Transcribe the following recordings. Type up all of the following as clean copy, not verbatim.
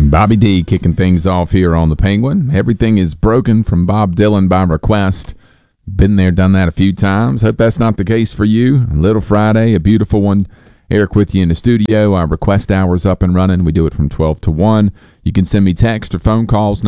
Bobby D kicking things off here on the Penguin. Everything is broken from Bob Dylan by request. Been there, done that a few times. Hope that's not the case for you. Little Friday, a beautiful one. Eric with you in the studio. Our request hour's up and running. We do it from 12 to 1. You can send me text or phone calls,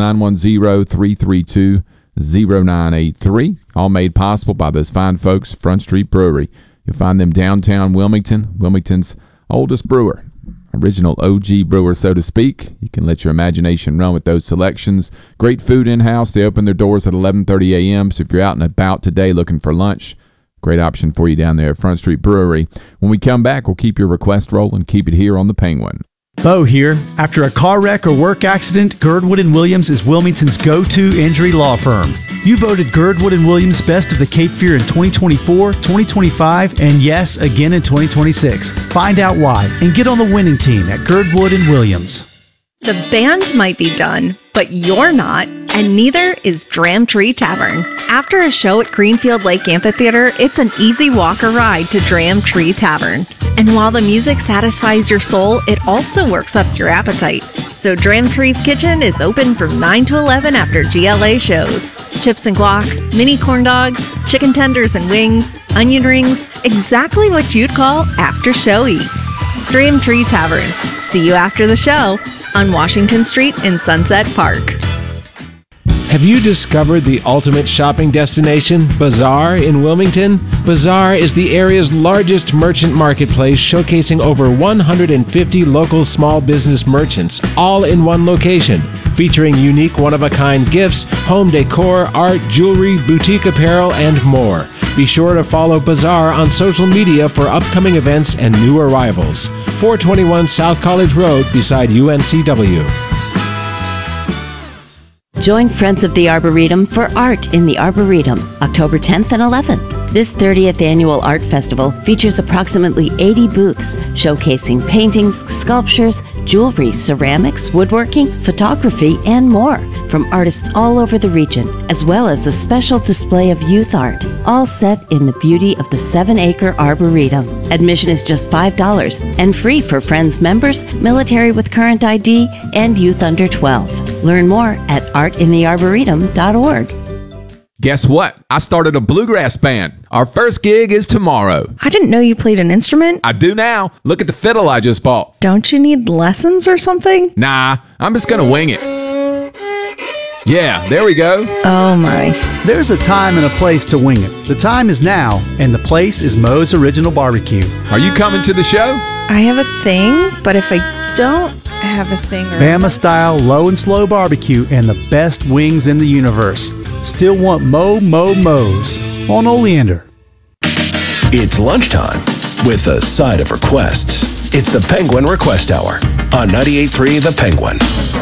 910-332-0983. All made possible by those fine folks, Front Street Brewery. You'll find them downtown Wilmington, Wilmington's oldest brewer. Original OG brewer, so to speak. You can let your imagination run with those selections. Great food in-house. They open their doors at 11:30 a.m., so if you're out and about today looking for lunch, great option for you down there at Front Street Brewery. When we come back, we'll keep your request rolling. Keep it here on the Penguin. Bo here. After a car wreck or work accident, Girdwood & Williams is Wilmington's go-to injury law firm. You voted Girdwood & Williams Best of the Cape Fear in 2024, 2025, and yes, again in 2026. Find out why and get on the winning team at Girdwood & Williams. The band might be done, but you're not, and neither is Dram Tree Tavern. After a show at Greenfield Lake Amphitheater, it's an easy walk or ride to Dram Tree Tavern. And while the music satisfies your soul, it also works up your appetite. So Dram Tree's Kitchen is open from 9 to 11 after GLA shows. Chips and guac, mini corn dogs, chicken tenders and wings, onion rings, exactly what you'd call after-show eats. Dram Tree Tavern. See you after the show on Washington Street in Sunset Park. Have you discovered the ultimate shopping destination, Bazaar in Wilmington? Bazaar is the area's largest merchant marketplace, showcasing over 150 local small business merchants, all in one location, featuring unique one-of-a-kind gifts, home decor, art, jewelry, boutique apparel, and more. Be sure to follow Bazaar on social media for upcoming events and new arrivals. 421 South College Road beside UNCW. Join Friends of the Arboretum for Art in the Arboretum, October 10th and 11th. This 30th annual art festival features approximately 80 booths showcasing paintings, sculptures, jewelry, ceramics, woodworking, photography, and more from artists all over the region, as well as a special display of youth art, all set in the beauty of the 7-acre Arboretum. Admission is just $5 and free for Friends members, military with current ID, and youth under 12. Learn more at artinthearboretum.org. Guess what? I started a bluegrass band. Our first gig is tomorrow. I didn't know you played an instrument. I do now. Look at the fiddle I just bought. Don't you need lessons or something? Nah, I'm just gonna wing it. Yeah, there we go. Oh my. There's a time and a place to wing it. The time is now, and the place is Moe's Original Barbecue. Are you coming to the show? I have a thing, but if I don't have a thing... Bama-style low and slow barbecue and the best wings in the universe. Still want Moe's on Oleander. It's lunchtime with a side of requests. It's the Penguin Request Hour on 98.3 The Penguin.